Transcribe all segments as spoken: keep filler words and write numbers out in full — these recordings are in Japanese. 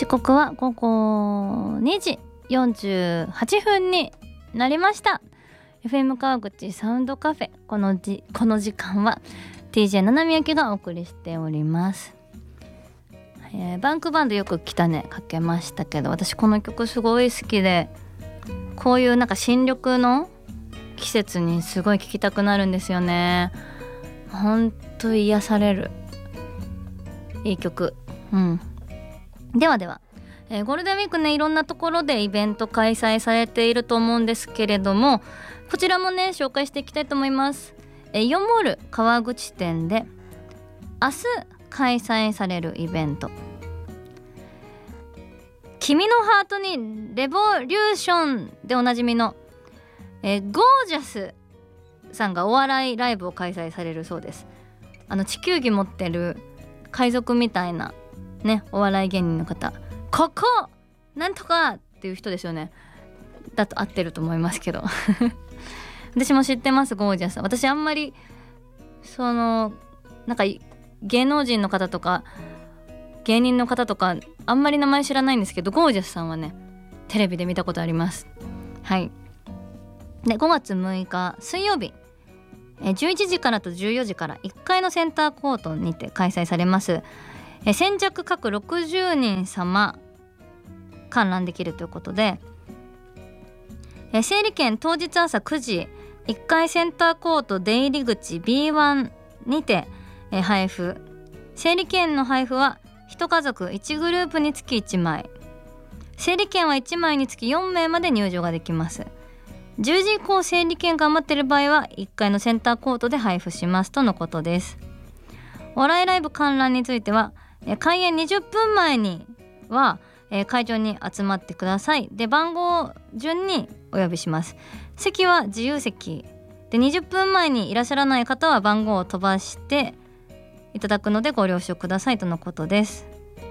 時刻は午後にじよんじゅうはっぷんになりました。 エフエム 川口サウンドカフェ、このじこの時間は ティージェー 七海焼がお送りしております。えー、バンクバンドよく来たねかけましたけど、私この曲すごい好きで、こういうなんか新緑の季節にすごい聴きたくなるんですよね。ほんと癒されるいい曲。うんではでは、えー、ゴールデンウィークね、いろんなところでイベント開催されていると思うんですけれども、こちらもね紹介していきたいと思います。えー、イオンモール川口店で明日開催されるイベント、君のハートにレボリューションでおなじみの、えー、ゴージャスさんがお笑いライブを開催されるそうです。あの地球儀持ってる海賊みたいなね、お笑い芸人の方、ここなんとかっていう人ですよね。だと合ってると思いますけど私も知ってます、ゴージャスさん。私あんまりそのなんか芸能人の方とか芸人の方とかあんまり名前知らないんですけど、ゴージャスさんはねテレビで見たことあります。はいでごがつむいか水曜日、えじゅういちじからとじゅうよじからいっかいのセンターコートにて開催されます。え先着各ろくじゅうにん様観覧できるということで、え整理券当日朝くじ、いっかいセンターコート出入り口 ビーワン にてえ配布。整理券の配布はひとかぞくいちグループにつきいちまい、整理券はいちまいにつきよんめいまで入場ができます。じゅうじ以降整理券が余っている場合はいっかいのセンターコートで配布しますとのことです。お笑いライブ観覧については開演にじゅっぷんまえには会場に集まってください。で番号順にお呼びします。席は自由席で、にじゅっぷんまえにいらっしゃらない方は番号を飛ばしていただくのでご了承くださいとのことです。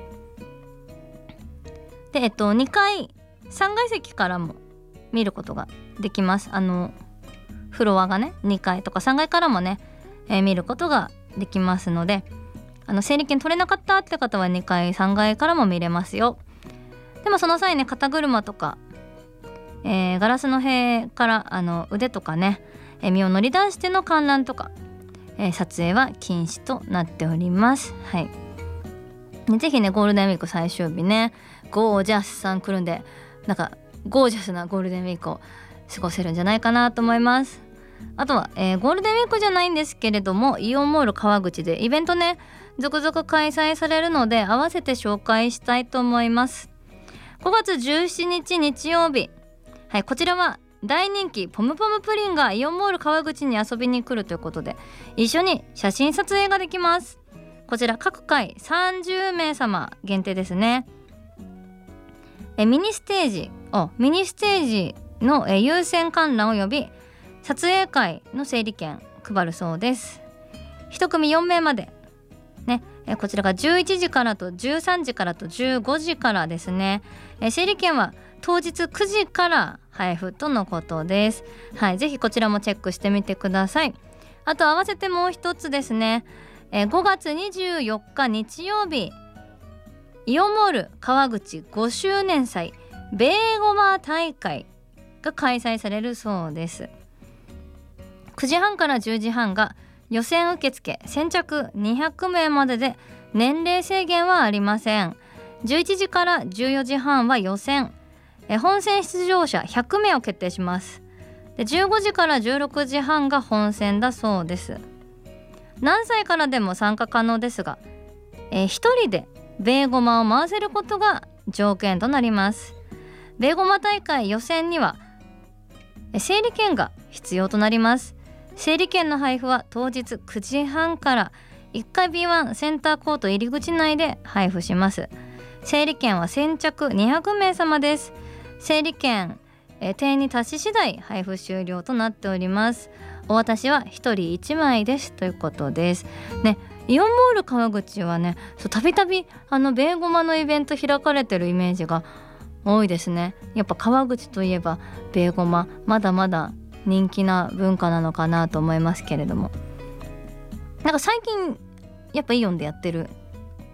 でえっとにかいさんがい席からも見ることができます。あのフロアがねにかいとかさんがいからもね、えー、見ることができますので、あの整理券取れなかったって方はにかいさんがいからも見れますよ。でもその際ね、肩車とか、えー、ガラスの塀からあの腕とかね、えー、身を乗り出しての観覧とか、えー、撮影は禁止となっております。はい。ぜひねゴールデンウィーク最終日ね、ゴージャスさん来るんで、なんかゴージャスなゴールデンウィークを過ごせるんじゃないかなと思います。あとは、えー、ゴールデンウィークじゃないんですけれども、イオンモール川口でイベントね続々開催されるので、合わせて紹介したいと思います。ごがつじゅうしちにち日曜日、はい、こちらは大人気ポムポムプリンがイオンモール川口に遊びに来るということで、一緒に写真撮影ができます。こちら各回さんじゅうめい様限定ですね。えミニステージおミニステージのえ優先観覧を呼び、撮影会の整理券配るそうです。一組よんめいまでね、えこちらがじゅういちじからとじゅうさんじからとじゅうごじからですね。え整理券は当日くじから配布とのことです。はい、ぜひこちらもチェックしてみてください。あと合わせてもう一つですね、えごがつにじゅうよっか日曜日、イオンモール川口ごしゅうねん祭ベーゴマ大会が開催されるそうです。くじはんからじゅうじはんが予選受付、先着にひゃくめいまでで年齢制限はありません。じゅういちじからじゅうよじはんは予選、え本戦出場者ひゃくめいを決定します。でじゅうごじからじゅうろくじはんが本戦だそうです。何歳からでも参加可能ですが、えひとりでベーゴマを回せることが条件となります。ベーゴマ大会予選にはえ整理券が必要となります。整理券の配布は当日くじはんからいっかい ビーワン センターコート入り口内で配布します。整理券は先着にひゃくめい様です。整理券え定員に達し次第配布終了となっております。お渡しはひとりいちまいですということですね。イオンモール川口はね、たびたびあのベーゴマのイベント開かれてるイメージが多いですね。やっぱ川口といえばベーゴマ、まだまだ人気な文化なのかなと思いますけれども、なんか最近やっぱイオンでやってる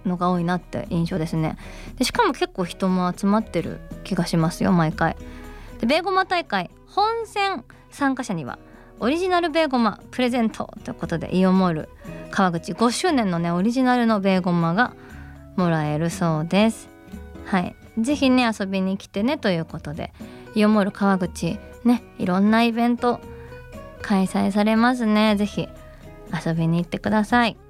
のが多いなって印象ですね。でしかも結構人も集まってる気がしますよ毎回。でベーゴマ大会本戦参加者にはオリジナルベーゴマプレゼントということで、イオンモール川口ごしゅうねんのねオリジナルのベーゴマがもらえるそうです。はい、ぜひね遊びに来てねということで、イオンモール川口ねいろんなイベント開催されますね。ぜひ遊びに行ってください。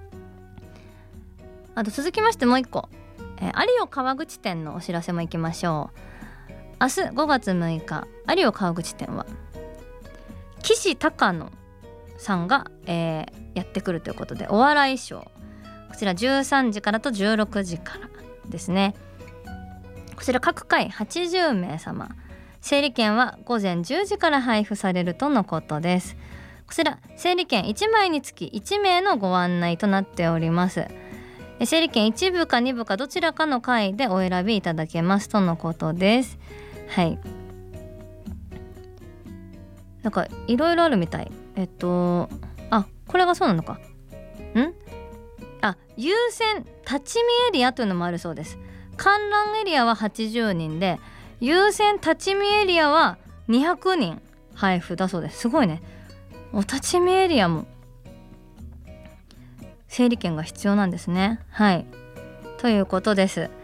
あと続きましてもう一個、えー、有オ川口店のお知らせも行きましょう。明日ごがつむいか有オ川口店は岸高野さんが、えー、やってくるということで、お笑いショー、こちらじゅうさんじからとじゅうろくじからですね。こちら各回はちじゅうめいさま、整理券はごぜんじゅうじから配布されるとのことです。こちら整理券いちまいにつきいちめいのご案内となっております。整理券いちぶかにぶかどちらかの回でお選びいただけますとのことです。はい、なんかいろいろあるみたい。えっとあこれがそうなのかんあ優先立ち見エリアというのもあるそうです。観覧エリアははちじゅうにんで、優先立ち見エリアはにひゃくにん配布だそうです。すごいね。お立ち見エリアも整理券が必要なんですね。はい、ということです。